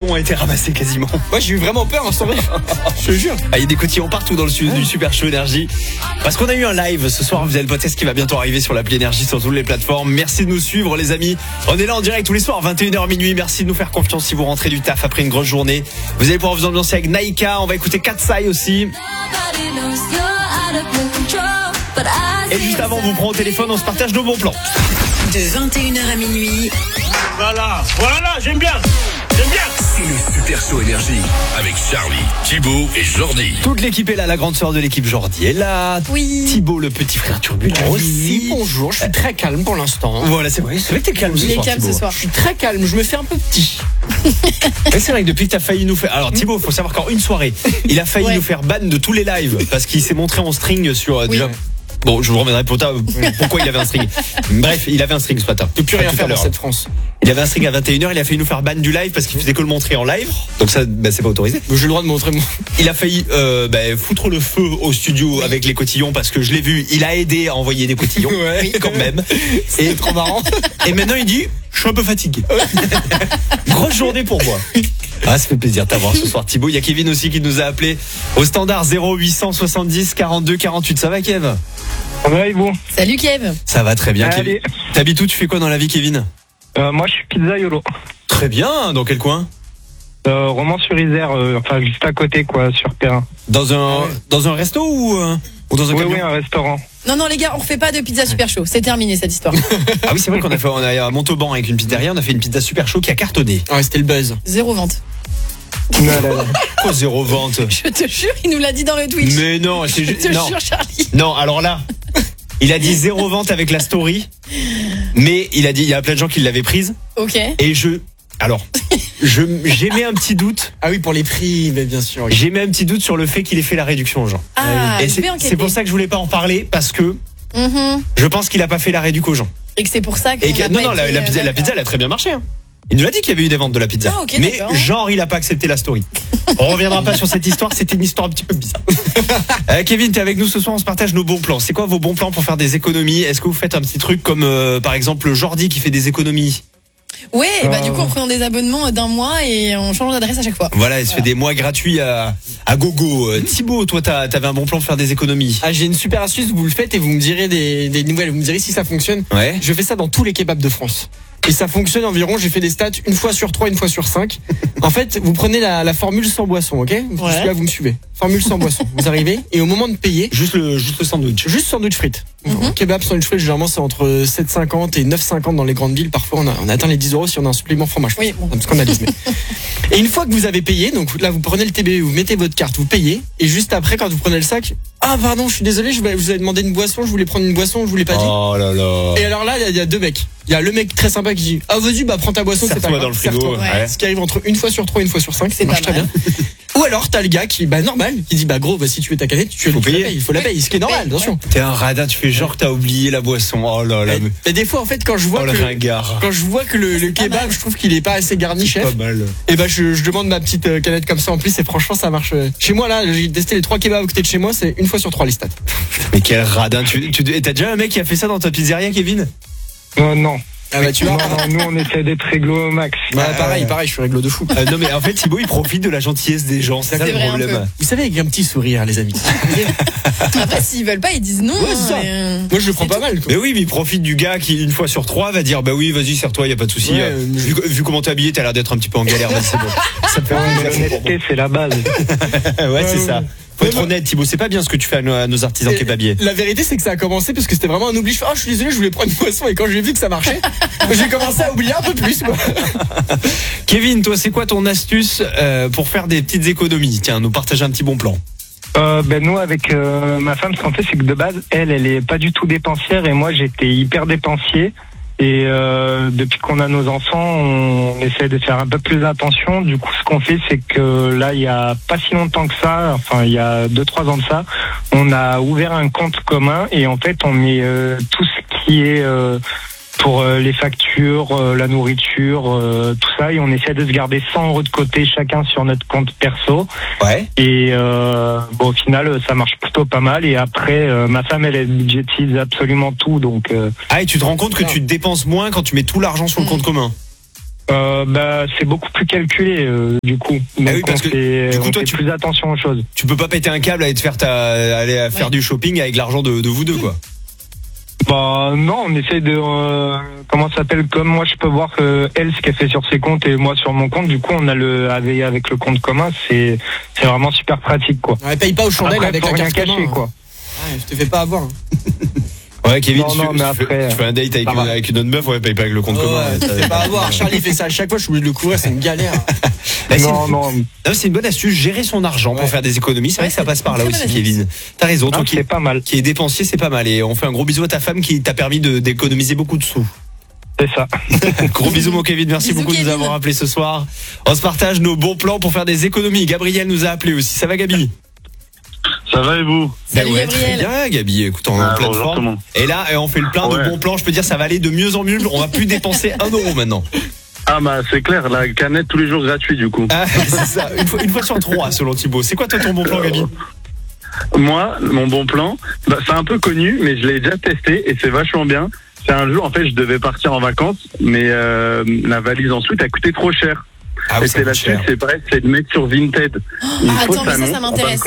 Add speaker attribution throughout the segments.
Speaker 1: cotillons ont été ramassés quasiment.
Speaker 2: Moi j'ai eu vraiment peur en ce moment. Je te jure.
Speaker 1: Ah, il y a des cotillons partout dans le studio du Super Show Énergie. Parce qu'on a eu un live ce soir, vous avez le podcast qui va bientôt arriver sur l'appli Énergie sur toutes les plateformes. Merci de nous suivre les amis. On est là en direct tous les soirs 21h minuit. Merci de nous faire confiance si vous rentrez du taf après une grosse journée. Vous allez pouvoir vous ambiancer avec Naïka, on va écouter Katsai aussi. Et juste avant, on vous prend au téléphone, on se partage nos bons plans.
Speaker 3: De 21h à minuit.
Speaker 4: Voilà, j'aime bien.
Speaker 5: C'est le Super Show Énergie avec Charlie, Thibaut et Jordi.
Speaker 1: Toute l'équipe est là, la grande sœur de l'équipe Jordi est là.
Speaker 6: Oui.
Speaker 1: Thibaut, le petit frère turbulent aussi.
Speaker 2: Bonjour, je suis très calme pour l'instant.
Speaker 1: Voilà, c'est vrai que t'es calme ce
Speaker 6: Il est
Speaker 1: soir,
Speaker 6: calme
Speaker 1: Thibaut.
Speaker 6: ce soir.
Speaker 2: Je suis très calme, je me fais un peu petit.
Speaker 1: Mais c'est vrai que depuis que t'as failli nous faire... Alors Thibaut, faut savoir qu'en une soirée, il a failli nous faire ban de tous les lives parce qu'il s'est montré en string sur... déjà... Bon, je vous reviendrai pour pourquoi il avait un string. Bref, il avait un string ce matin.
Speaker 2: Tu peux plus rien
Speaker 1: Tout à
Speaker 2: faire dans
Speaker 1: l'heure.
Speaker 2: cette France.
Speaker 1: Il avait un string à 21h, il a failli nous faire ban du live parce qu'il faisait que le montrer en live. Donc ça, c'est pas autorisé.
Speaker 2: J'ai le droit de montrer mon...
Speaker 1: Il a failli foutre le feu au studio avec les cotillons parce que je l'ai vu, il a aidé à envoyer des cotillons quand même.
Speaker 2: C'est trop marrant.
Speaker 1: Et maintenant il dit, je suis un peu fatigué. Grosse journée pour moi. Ah, ça fait plaisir de t'avoir ce soir Thibaut. Il y a Kevin aussi qui nous a appelé au standard 0870 42 48. Ça va Kev?
Speaker 4: Ouais, bon.
Speaker 6: Salut Kev.
Speaker 1: Ça va très bien Kevin.
Speaker 4: Allez.
Speaker 1: T'habites où? Tu fais quoi dans la vie Kevin?
Speaker 4: Moi, je suis pizzaiolo.
Speaker 1: Très bien, dans quel coin?
Speaker 4: Romans-sur-Isère, enfin juste à côté, quoi, sur terrain.
Speaker 1: Dans un resto ou dans un camion?
Speaker 4: Oui, un restaurant.
Speaker 6: Non, les gars, on refait pas de pizza super chaud. C'est terminé cette histoire.
Speaker 1: Ah oui, c'est vrai qu'on a à Montauban avec une pizzeria, on a fait une pizza super chaud qui a cartonné.
Speaker 2: Ouais, c'était le buzz.
Speaker 6: 0 vente.
Speaker 1: Quoi, 0 vente?
Speaker 6: Je te jure, il nous l'a dit dans le Twitch.
Speaker 1: Mais non, c'est
Speaker 6: Je
Speaker 1: juste.
Speaker 6: te
Speaker 1: Non.
Speaker 6: jure, Charlie.
Speaker 1: Non, alors là, il a dit 0 vente avec la story, mais il a dit, il y a plein de gens qui l'avaient prise,
Speaker 6: Ok.
Speaker 1: et j'émets un petit doute.
Speaker 2: Ah oui, pour les prix, mais bien sûr.
Speaker 1: J'émets un petit doute sur le fait qu'il ait fait la réduction aux gens.
Speaker 6: Ah,
Speaker 1: Et
Speaker 6: je vais enquêter.
Speaker 1: c'est pour ça que je voulais pas en parler, parce que
Speaker 6: Mhm.
Speaker 1: je pense qu'il a pas fait la réduction aux gens.
Speaker 6: Et que c'est pour ça que.
Speaker 1: Et non, la pizza, elle a très bien marché. Hein. Il nous a dit qu'il y avait eu des ventes de la pizza.
Speaker 6: Ah, ok,
Speaker 1: mais
Speaker 6: d'accord.
Speaker 1: genre, il a pas accepté la story. On reviendra pas sur cette histoire, c'était une histoire un petit peu bizarre. Kevin, t'es avec nous ce soir, on se partage nos bons plans. C'est quoi vos bons plans pour faire des économies? Est-ce que vous faites un petit truc comme par exemple Jordi qui fait des économies?
Speaker 6: Ouais, bah du coup, on prend des abonnements d'un mois et on change d'adresse à chaque fois.
Speaker 1: Voilà, il se fait des mois gratuits à gogo. Thibaut, toi, t'avais un bon plan pour faire des économies?
Speaker 2: Ah, j'ai une super astuce, vous le faites et vous me direz des nouvelles, vous me direz si ça fonctionne.
Speaker 1: Ouais.
Speaker 2: Je fais ça dans tous les kebabs de France. Et ça fonctionne environ, j'ai fait des stats une fois sur 3, une fois sur 5. En fait, vous prenez la formule sans boisson, ok? Là, vous me suivez. Formule sans boisson. Vous arrivez et au moment de payer,
Speaker 1: Juste le sandwich.
Speaker 2: juste sandwich frites. Kebab, sandwich frites, généralement c'est entre 7,50 et 9,50 dans les grandes villes. Parfois on atteint les 10 € si on a un supplément fromage.
Speaker 6: Oui, bon.
Speaker 2: Parce qu'on a dit. Et une fois que vous avez payé, donc là vous prenez le TBE, vous mettez votre carte, vous payez. Et juste après, quand vous prenez le sac, ah pardon, je suis désolé, je vous avais demandé une boisson, je voulais prendre une boisson, je vous l'ai pas dit.
Speaker 1: Oh là là.
Speaker 2: Et alors là, il y a deux mecs. Il y a le mec très sympa qui dit, ah vas-y, bah prends ta boisson, c'est pas
Speaker 1: Serre-toi
Speaker 2: grave.
Speaker 1: dans le frigo.
Speaker 2: Serre-toi.
Speaker 1: Ouais.
Speaker 2: Ce qui arrive entre une fois sur 3 et une fois sur 5,
Speaker 6: C'est
Speaker 2: ça marche
Speaker 6: pas
Speaker 2: très
Speaker 6: mal.
Speaker 2: bien. Ou alors t'as le gars qui, bah normal, qui dit, bah gros, bah si tu veux ta canette, tu
Speaker 1: Faut
Speaker 2: la
Speaker 1: payer.
Speaker 2: payes, il faut la payer, ce qui est normal, attention.
Speaker 1: T'es un radin, tu fais genre que t'as oublié la boisson. Oh là là.
Speaker 2: Et des fois en fait quand je vois
Speaker 1: Oh le
Speaker 2: que
Speaker 1: ringard.
Speaker 2: quand je vois que le
Speaker 6: pas
Speaker 2: kebab,
Speaker 6: mal.
Speaker 2: je trouve qu'il est pas assez garni, chef.
Speaker 1: Pas mal.
Speaker 2: Et bah je demande ma petite canette comme ça en plus et franchement ça marche. Chez moi là, j'ai testé les 3 kebabs à côté de chez moi, c'est une fois sur 3 les stats.
Speaker 1: Mais quel radin. Et t'as déjà un mec qui a fait ça dans ta pizzeria, Kevin?
Speaker 4: Non.
Speaker 2: Ah bah tu vois.
Speaker 4: Non, nous, on essaie d'être réglo au max.
Speaker 2: Bah, pareil, je suis réglo de fou.
Speaker 1: Non mais en fait Thibaut il profite de la gentillesse des gens, c'est ça
Speaker 6: C'est
Speaker 1: le
Speaker 6: vrai, un
Speaker 1: problème.
Speaker 2: Vous savez avec un petit sourire les amis.
Speaker 6: Après, s'ils veulent pas, ils disent non.
Speaker 2: Ouais, c'est ça. Moi je le prends pas mal. Quoi.
Speaker 1: Mais oui, mais il profite du gars qui une fois sur 3 va dire bah oui vas-y serre-toi, y a pas de souci.
Speaker 2: Ouais,
Speaker 1: Vu comment t'es habillé, t'as l'air d'être un petit peu en galère, vas-y, c'est bon. Ça me fait
Speaker 4: L'honnêteté, c'est la base.
Speaker 1: Ouais c'est ça. Faut être
Speaker 2: Ouais,
Speaker 1: honnête Thibaut, c'est pas bien ce que tu fais à nos artisans
Speaker 2: Et
Speaker 1: kebabiers.
Speaker 2: La vérité c'est que ça a commencé parce que c'était vraiment un oubli. Je fais, oh je suis désolé, je voulais prendre une boisson et quand j'ai vu que ça marchait, j'ai commencé à oublier un peu plus. Quoi.
Speaker 1: Kevin, toi c'est quoi ton astuce pour faire des petites économies? Tiens, nous partager un petit bon plan.
Speaker 4: Nous avec ma femme, ce qu'on fait, c'est que de base, elle est pas du tout dépensière et moi j'étais hyper dépensier. Et depuis qu'on a nos enfants, on essaie de faire un peu plus attention. Du coup, ce qu'on fait, c'est que là, il y a pas si longtemps que ça, enfin il y a 2-3 ans de ça, on a ouvert un compte commun et en fait, on met tout ce qui est pour les factures, la nourriture, tout ça, et on essaie de se garder 100 € de côté chacun sur notre compte perso.
Speaker 1: Ouais.
Speaker 4: Et au final, ça marche plutôt pas mal. Et après, ma femme, elle budgétise absolument tout, donc.
Speaker 1: Ah et tu te rends compte que tu dépenses moins quand tu mets tout l'argent sur le compte commun?
Speaker 4: C'est beaucoup plus calculé du coup. Donc
Speaker 1: oui, parce que du coup, toi,
Speaker 4: tu fais plus attention aux choses.
Speaker 1: Tu peux pas péter un câble et te faire aller faire du shopping avec l'argent de vous deux, quoi.
Speaker 4: Bah non, on essaie de comment ça s'appelle, comme moi je peux voir elle ce qu'elle fait sur ses comptes et moi sur mon compte. Du coup, on a avec le compte commun, c'est vraiment super pratique, quoi.
Speaker 2: Elle paye pas aux chandelles avec la carte
Speaker 4: caché, quoi.
Speaker 2: Ouais, je te fais pas avoir.
Speaker 1: Ouais, Kevin,
Speaker 4: tu fais
Speaker 1: un date avec une autre meuf, ouais, paye pas avec le compte commun.
Speaker 2: Je te fais pas avoir. Charlie fait ça à chaque fois, je suis obligé de le couvrir, c'est une galère.
Speaker 4: Non,
Speaker 1: c'est une bonne astuce, gérer son argent pour faire des économies. C'est vrai que ça passe par là aussi, Kevin. T'as raison, toi
Speaker 4: c'est pas mal.
Speaker 1: Qui est dépensier, c'est pas mal. Et on fait un gros bisou à ta femme qui t'a permis d'économiser beaucoup de sous.
Speaker 4: C'est ça.
Speaker 1: Gros bisous, mon Kevin. Merci beaucoup de nous avoir appelés ce soir. On se partage nos bons plans pour faire des économies. Gabriel nous a appelés aussi. Ça va, Gabi?
Speaker 7: Ça va et vous?
Speaker 6: Salut,
Speaker 1: ouais,
Speaker 6: Gabriel.
Speaker 1: très bien, Gabi. Écoute, on est en pleine forme. Et là, on fait le plein de bons plans. Je peux dire, ça va aller de mieux en mieux. On va plus dépenser 1 euro maintenant.
Speaker 7: Ah bah c'est clair, la canette tous les jours gratuit du coup.
Speaker 1: Ah, c'est ça, une fois sur 3 selon Thibaut. C'est quoi toi ton bon plan, Gabi?
Speaker 7: Moi, mon bon plan, c'est un peu connu, mais je l'ai déjà testé et c'est vachement bien. C'est un jour, en fait, je devais partir en vacances, mais la valise ensuite a coûté trop cher.
Speaker 1: Ah oui,
Speaker 7: et c'est là-dessus, c'est pareil, c'est de mettre sur Vinted.
Speaker 6: Attends, mais ça m'intéresse.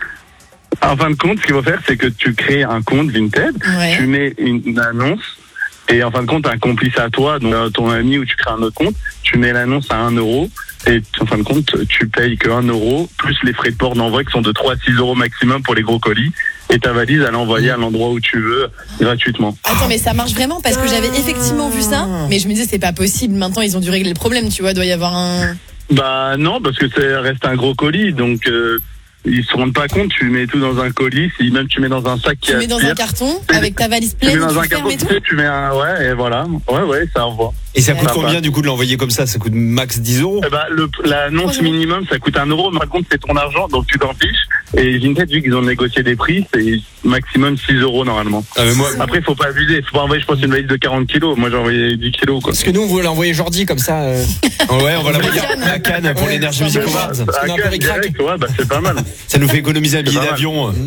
Speaker 7: En fin de compte, ce qu'il faut faire, c'est que tu crées un compte Vinted, tu mets une annonce, et en fin de compte, un complice à toi, donc ton ami, ou tu crées un autre compte, tu mets l'annonce à 1 euro, et en fin de compte, tu payes que 1 euro, plus les frais de port d'envoi qui sont de 3 à 6 euros maximum pour les gros colis, et ta valise, elle est envoyée à l'endroit où tu veux, gratuitement.
Speaker 6: Attends, mais ça marche vraiment? Parce que j'avais effectivement vu ça, mais je me disais, c'est pas possible, maintenant ils ont dû régler le problème, tu vois, doit y avoir un...
Speaker 7: Bah non, parce que ça reste un gros colis, donc... ils se rendent pas compte, tu mets tout dans un colis, si même tu mets dans un sac qui
Speaker 6: tu mets dans un carton avec ta valise pleine,
Speaker 7: tu mets dans un
Speaker 6: fermes
Speaker 7: carton,
Speaker 6: et tout.
Speaker 7: tu mets un, ouais, et voilà, ouais, ça envoie.
Speaker 1: Et ça coûte combien du coup de l'envoyer comme ça? Ça coûte max 10 euros?
Speaker 7: Eh ben, l'annonce minimum, ça coûte 1 euro, mais par contre, c'est ton argent, donc tu t'en fiches. Et Vinted, vu qu'ils ont négocié des prix, c'est maximum 6 euros normalement.
Speaker 1: Ah, mais moi...
Speaker 7: Après, il faut pas abuser, faut pas envoyer, je pense, une valise de 40 kilos. Moi, j'ai envoyé 10 kilos, quoi.
Speaker 2: Parce que nous, on voulait l'envoyer Jordi comme ça.
Speaker 1: Ouais, on va l'envoyer à Cannes pour l'énergie Music Awards.
Speaker 7: À Cannes, direct, ouais, bah, c'est pas mal.
Speaker 1: Ça nous fait économiser un billet d'avion.
Speaker 7: Ouais,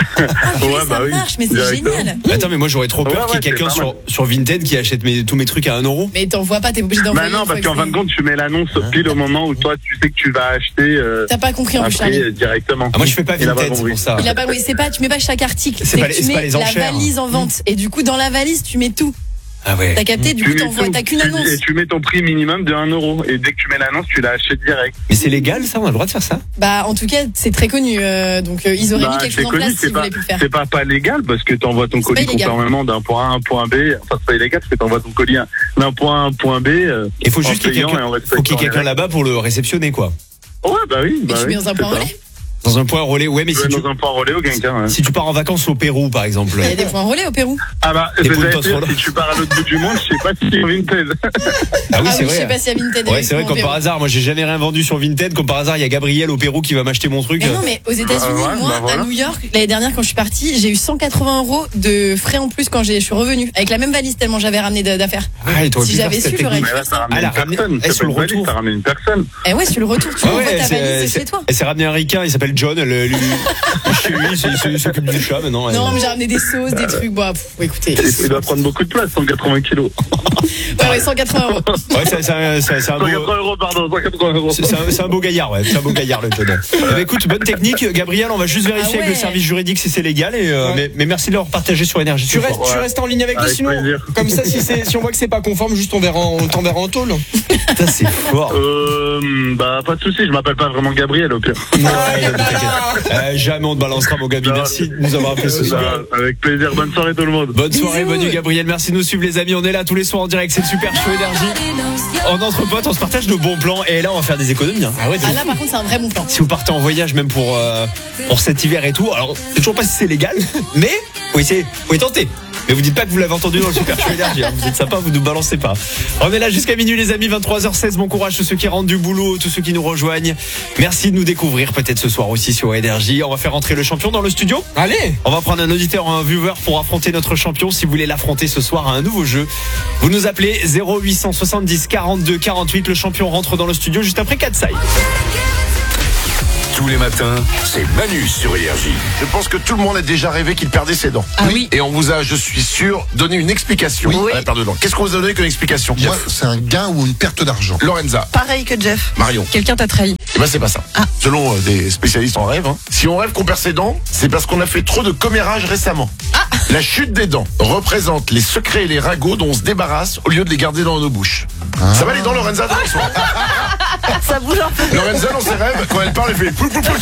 Speaker 6: Ça marche, mais c'est génial.
Speaker 1: Attends, mais moi j'aurais trop peur qu'il y ait quelqu'un sur Vinted qui achète tous mes trucs à 1 euro.
Speaker 6: Mais t'envoies pas, t'es obligé d'envoyer.
Speaker 7: Bah non, parce qu'en fin de compte, tu mets l'annonce pile au moment où toi, tu sais que tu vas acheter.
Speaker 6: T'as pas compris en plus, Charlie.
Speaker 7: Directement.
Speaker 1: Ah, moi je fais pas Vinted, c'est pour ça.
Speaker 6: Il a pas, oui, c'est pas, tu mets pas chaque article.
Speaker 1: C'est pas
Speaker 6: que tu mets
Speaker 1: les
Speaker 6: la
Speaker 1: enchères.
Speaker 6: valise en vente. Et du coup, dans la valise, tu mets tout.
Speaker 1: Ah ouais.
Speaker 6: T'as capté, du coup, t'envoies, t'as qu'une annonce.
Speaker 7: Et tu mets ton prix minimum de 1 euro. Et dès que tu mets l'annonce, tu l'achètes direct.
Speaker 1: Mais c'est légal ça? On a le droit de faire ça?
Speaker 6: Bah, en tout cas, c'est très connu. Donc, ils auraient mis quelque chose en place s'ils voulaient plus le faire.
Speaker 7: C'est pas légal parce que t'envoies ton colis conformément d'un point A à un point B. Enfin, c'est pas illégal parce que t'envoies ton colis d'un point A à un point B.
Speaker 1: Il faut juste qu'il y ait quelqu'un là-bas pour le réceptionner, quoi.
Speaker 7: Ouais, bah oui.
Speaker 6: Mais tu mets dans un point relais.
Speaker 1: Dans un point relais, ouais, mais si
Speaker 7: dans un point relais au Guingamp.
Speaker 1: Si tu pars en vacances au Pérou, par exemple.
Speaker 6: Il y a des points relais au Pérou.
Speaker 7: Ah bah, si tu pars à l'autre bout du monde, je sais pas si c'est Vinted.
Speaker 1: Ah oui, c'est vrai.
Speaker 6: Je sais pas si à Vinted.
Speaker 1: Ouais, c'est vrai, comme par hasard. Moi, j'ai jamais rien vendu sur Vinted. Comme par hasard, il y a Gabriel au Pérou qui va m'acheter mon truc.
Speaker 6: Mais non, mais aux États-Unis, moi, à New York, l'année dernière, quand je suis partie, j'ai eu 180 € de frais en plus quand je suis revenue. Avec la même valise, tellement j'avais ramené d'affaires.
Speaker 1: Ah, et
Speaker 6: si j'avais su, j'aurais pu faire ça.
Speaker 7: Elle a ramené sur le retour. T'as ramené une personne.
Speaker 6: Eh ouais, sur le retour, tu envoies ta valise chez toi.
Speaker 1: Elle s'est ramené un ricain, il s'appelle John. Chez lui, il s'occupe du chat maintenant.
Speaker 6: Non, mais j'ai ramené des sauces, des trucs. Bon, écoutez.
Speaker 7: Il doit prendre beaucoup de place, 180 kilos.
Speaker 6: Ouais, 180 €.
Speaker 1: Ouais, c'est un
Speaker 7: 180 €, pardon, 180 €.
Speaker 1: C'est un beau gaillard, ouais. C'est un beau gaillard, le John. Écoute, bonne technique. Gabriel, on va juste vérifier avec le service juridique si c'est légal. Mais merci de leur partager sur Énergie.
Speaker 2: Tu restes en ligne avec nous, sinon. Comme ça, si on voit que c'est pas conforme, juste on t'enverra en tôle.
Speaker 1: Putain, c'est fort.
Speaker 7: Bah, pas de soucis, je m'appelle pas vraiment Gabriel au pire.
Speaker 1: Jamais on te balancera, mon Gabi. Merci de nous avoir appelé ce soir.
Speaker 7: Avec plaisir. Bonne soirée, tout le monde.
Speaker 1: Bonne soirée, bonne nuit, Gabriel. Merci de nous suivre, les amis. On est là tous les soirs en direct. C'est le Super Show Énergie. En entre potes, on se partage nos bons plans. Et là, on va faire des économies.
Speaker 6: Ah ouais, là, par contre, c'est un vrai bon plan.
Speaker 1: Si vous partez en voyage, même pour cet hiver et tout, alors, je sais toujours pas si c'est légal, mais faut y tenter. Mais vous dites pas que vous l'avez entendu dans le Super Show Énergie. Vous êtes sympa, vous nous balancez pas. On est là jusqu'à minuit, les amis, 23h16. Bon courage tous ceux qui rentrent du boulot, tous ceux qui nous rejoignent. Merci de nous découvrir peut-être ce soir aussi sur Énergie. On va faire entrer le champion dans le studio. Allez, on va prendre un auditeur ou un viewer pour affronter notre champion. Si vous voulez l'affronter ce soir à un nouveau jeu, vous nous appelez 0870 42 48. Le champion rentre dans le studio juste après Katsai.
Speaker 5: Tous les matins, c'est Manu sur Énergie.
Speaker 8: Je pense que tout le monde a déjà rêvé qu'il perdait ses dents.
Speaker 6: Ah oui.
Speaker 8: Et on vous a, je suis sûr, donné une explication à la perte de dents. Qu'est-ce qu'on vous a donné comme explication?
Speaker 9: Moi, c'est un gain ou une perte d'argent.
Speaker 8: Lorenza.
Speaker 6: Pareil que Jeff.
Speaker 8: Marion.
Speaker 6: Quelqu'un t'a trahi.
Speaker 8: Eh ben c'est pas ça. Selon des spécialistes en rêve, si on rêve qu'on perd ses dents, c'est parce qu'on a fait trop de commérage récemment. La chute des dents représente les secrets et les ragots dont on se débarrasse au lieu de les garder dans nos bouches. Ça va les dents, Lorenza?
Speaker 6: Ça bouge un peu.
Speaker 8: Lorenza, dans ses rêves, quand elle parle, elle fait...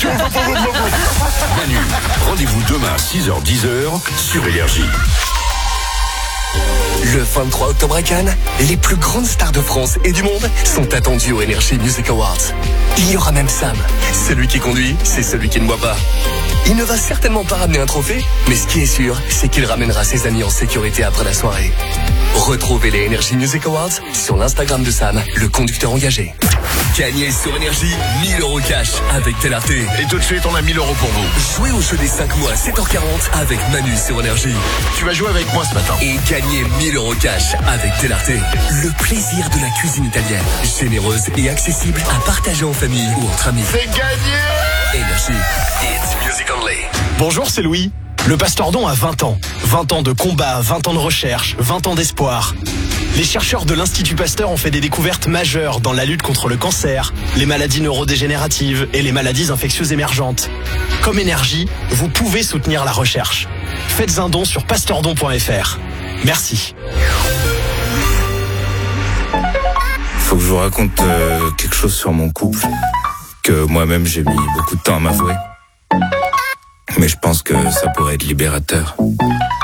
Speaker 5: Manu, rendez-vous demain à 6h-10h sur Énergie.
Speaker 10: Le 23 octobre à Cannes, les plus grandes stars de France et du monde sont attendues aux Energy Music Awards. Il y aura même Sam. Celui qui conduit, c'est celui qui ne boit pas. Il ne va certainement pas ramener un trophée, mais ce qui est sûr, c'est qu'il ramènera ses amis en sécurité après la soirée. Retrouvez les Energy Music Awards sur l'Instagram de Sam, le conducteur engagé. Gagnez sur Énergie 1000 € cash avec Télarte.
Speaker 8: Et tout de suite, on a 1000 € pour vous.
Speaker 10: Jouez au jeu des 5 mois à 7h40 avec Manu sur Énergie.
Speaker 8: Tu vas jouer avec moi ce matin.
Speaker 10: Et gagnez 1000 € cash avec Télarte. Le plaisir de la cuisine italienne. Généreuse et accessible à partager en famille ou entre amis.
Speaker 8: C'est gagné!
Speaker 10: Énergie. It's music only.
Speaker 11: Bonjour, c'est Louis. Le Pastordon a 20 ans. 20 ans de combat, 20 ans de recherche, 20 ans d'espoir. Les chercheurs de l'Institut Pasteur ont fait des découvertes majeures dans la lutte contre le cancer, les maladies neurodégénératives et les maladies infectieuses émergentes. Comme Énergie, vous pouvez soutenir la recherche. Faites un don sur pastordon.fr. Merci.
Speaker 12: Faut que je vous raconte quelque chose sur mon couple, que moi-même j'ai mis beaucoup de temps à m'avouer. Mais je pense que ça pourrait être libérateur.